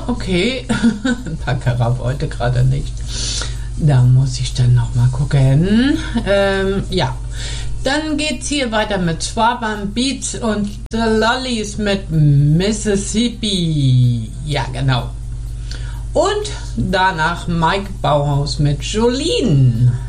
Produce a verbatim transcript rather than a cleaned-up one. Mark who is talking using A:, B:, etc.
A: okay. Baccarat heute gerade nicht. Da muss ich dann noch mal gucken. Ähm, ja. Dann geht's hier weiter mit Schwaben Beats und The Lollies mit Mississippi. Ja, genau. Und danach Mike Bauhaus mit Jolene.